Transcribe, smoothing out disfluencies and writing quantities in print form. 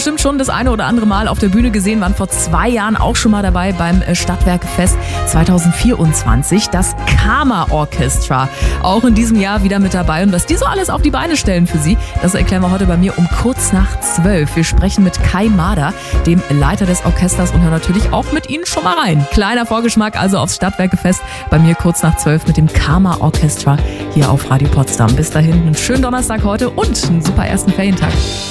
bestimmt schon das eine oder andere Mal auf der Bühne gesehen, waren vor 2 Jahren auch schon mal dabei beim Stadtwerkefest 2024. Das Karma Orchestra, auch in diesem Jahr wieder mit dabei. Und was die so alles auf die Beine stellen für Sie, das erklären wir heute bei mir um kurz nach 12. Wir sprechen mit Kai Mader, dem Leiter des Orchesters, und hören natürlich auch mit Ihnen schon mal rein. Kleiner Vorgeschmack also aufs Stadtwerkefest bei mir kurz nach 12 mit dem Karma Orchestra hier auf Radio Potsdam. Bis dahin einen schönen Donnerstag heute und einen super ersten Ferientag.